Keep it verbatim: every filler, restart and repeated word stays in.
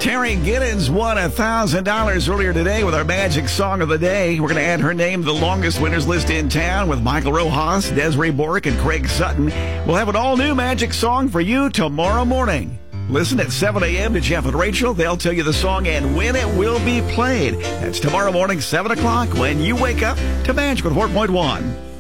Terry Giddens won one thousand dollars earlier today with our Magic Song of the Day. We're going to add her name to the longest winners list in town with Michael Rojas, Desiree Bork, and Craig Sutton. We'll have an all-new Magic Song for you tomorrow morning. Listen at seven a.m. to Jeff and Rachel. They'll tell you the song and when it will be played. That's tomorrow morning, seven o'clock, when you wake up to Magic with four point one.